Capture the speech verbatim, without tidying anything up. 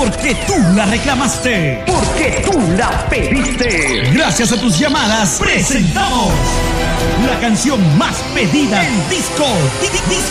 Porque tú la reclamaste. Porque tú la pediste. Gracias a tus llamadas, presentamos la canción más pedida en disco. Disco.